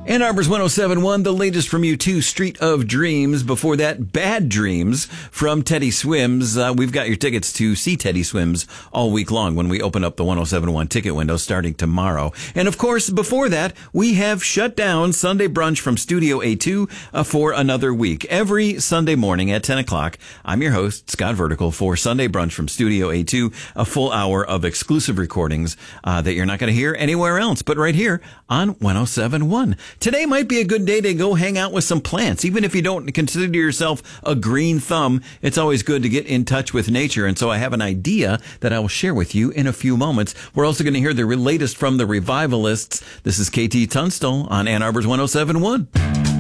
Ann Arbor's 107.1, the latest from U2, Street of Dreams. Before that, Bad Dreams from Teddy Swims. We've got your tickets to see Teddy Swims all week long when we open up the 107.1 ticket window starting tomorrow. And of course, before that, we have shut down Sunday Brunch from Studio A2 for another week. Every Sunday morning at 10 o'clock, I'm your host, Scott Vertical, for Sunday Brunch from Studio A2, a full hour of exclusive recordings that you're not going to hear anywhere else, but right here on 107.1. Today might be a good day to go hang out with some plants. Even if you don't consider yourself a green thumb, it's always good to get in touch with nature. And so I have an idea that I will share with you in a few moments. We're also going to hear the latest from the Revivalists. This is KT Tunstall on Ann Arbor's 107.1.